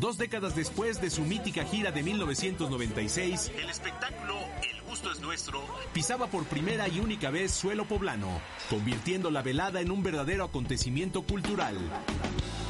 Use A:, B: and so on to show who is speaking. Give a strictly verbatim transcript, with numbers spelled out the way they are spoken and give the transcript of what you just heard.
A: Dos décadas después de su mítica gira de mil novecientos noventa y seis, el espectáculo El Gusto es Nuestro pisaba por primera y única vez suelo poblano, convirtiendo la velada en un verdadero acontecimiento cultural.